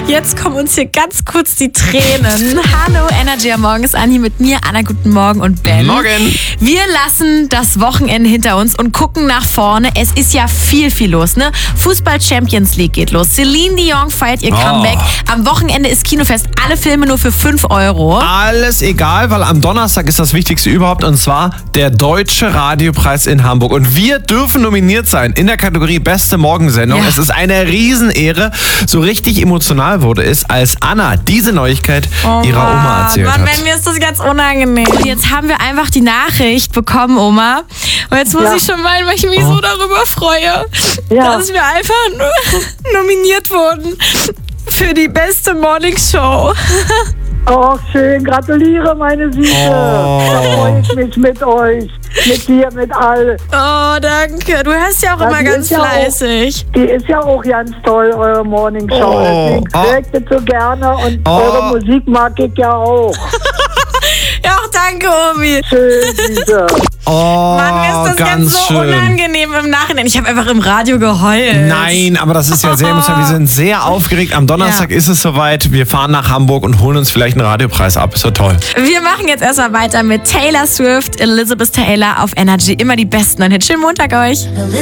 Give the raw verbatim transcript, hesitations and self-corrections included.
Jetzt kommen uns hier ganz kurz die Tränen. Hallo, Energy am Morgen ist Anni mit mir, Anna, guten Morgen und Ben. Morgen. Wir lassen das Wochenende hinter uns und gucken nach vorne. Es ist ja viel, viel los, ne? Fußball Champions League geht los. Celine Dion feiert ihr Comeback. Oh. Am Wochenende ist Kinofest. Alle Filme nur für fünf Euro. Alles egal, weil am Donnerstag ist das Wichtigste überhaupt und zwar der Deutsche Radiopreis in Hamburg. Und wir dürfen nominiert sein in der Kategorie Beste Morgensendung. Ja. Es ist eine Riesenehre. So richtig emotional wurde es, als Anna diese Neuigkeit Oh ihrer Mann, Oma erzählt Mann, hat. Ben, mir ist das ganz unangenehm. Und jetzt haben wir einfach die Nachricht bekommen, Oma. Und jetzt muss Ja. ich schon weinen, weil ich mich Oh. so darüber freue, Ja. dass wir einfach nur nominiert wurden für die beste Morningshow. Oh, schön. Gratuliere, meine Süße. Oh. Da freue ich mich mit euch. Mit dir, mit all. Oh, danke. Du hörst ja auch Ja, immer die ganz ist ja auch- fleißig. Die ist ja auch ganz toll, eure Morning Show. Oh. Deswegen Oh. höre ich das so gerne und Oh. eure Musik mag ich ja auch. Ja, auch danke, Omi. Schön, Süße. Oh, Mann, mir ist das ganz ganz so schön. unangenehm im Nachhinein. Ich habe einfach im Radio geheult. Nein, aber das ist ja sehr emotional. Wir sind sehr aufgeregt. Am Donnerstag Ja. ist es soweit. Wir fahren nach Hamburg und holen uns vielleicht einen Radiopreis ab. Ist doch toll. Wir machen jetzt erstmal weiter mit Taylor Swift, Elizabeth Taylor auf Energy. Immer die besten. Einen schönen Montag euch. Elizabeth